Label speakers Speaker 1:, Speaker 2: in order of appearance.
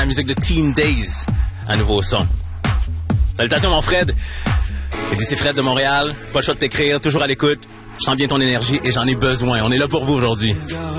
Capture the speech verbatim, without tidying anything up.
Speaker 1: La musique de Teen Days, un nouveau son. Salutations mon Fred. Il dit c'est Fred de Montréal, pas le choix de t'écrire, toujours à l'écoute. Je sens bien ton énergie et j'en ai besoin. On est là pour vous aujourd'hui.